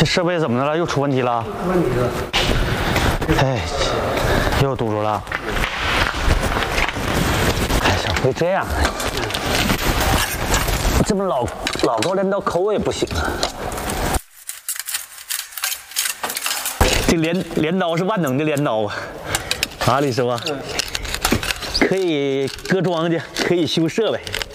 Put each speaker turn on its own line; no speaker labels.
这设备怎么的了？又出问题了？
出问题了。
哎，又堵住了。哎，怎么会这样？这么老高镰刀抠也不行啊。这镰刀是万能的镰刀啊！啊，李师傅，可以搁庄稼，可以修设备。